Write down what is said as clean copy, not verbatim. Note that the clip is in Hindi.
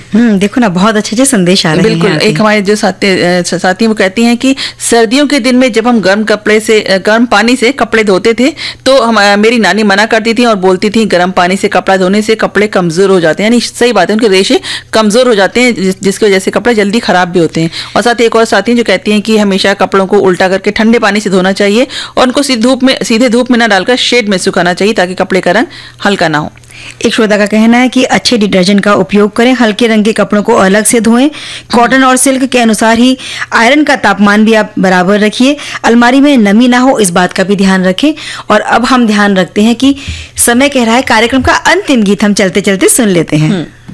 देखो ना, बहुत अच्छे संदेश आ रहे हैं। बिल्कुल। एक हमारे जो साथी वो कहती हैं कि सर्दियों के दिन में जब हम गर्म पानी से कपड़े धोते थे तो मेरी नानी मना करती थी और बोलती थी गर्म पानी से कपड़ा धोने से कपड़े कमजोर हो जाते हैं। यानी सही बात है, उनके रेशे कमजोर हो जाते हैं जिसकी वजह से कपड़े जल्दी खराब भी होते हैं। और साथ ही एक और साथी जो कहती हैं कि हमेशा कपड़ों को उल्टा करके ठंडे पानी से धोना चाहिए और उनको सीधे धूप में ना डालकर शेड में सुखाना चाहिए ताकि कपड़े का रंग हल्का ना हो। एक श्रोता का कहना है कि अच्छे डिटर्जेंट का उपयोग करें, हल्के रंग के कपड़ों को अलग से धोएं, कॉटन और सिल्क के अनुसार ही आयरन का तापमान भी आप बराबर रखिए, अलमारी में नमी ना हो इस बात का भी ध्यान रखें। और अब हम ध्यान रखते हैं कि समय कह रहा है, कार्यक्रम का अंतिम गीत हम चलते चलते सुन लेते हैं।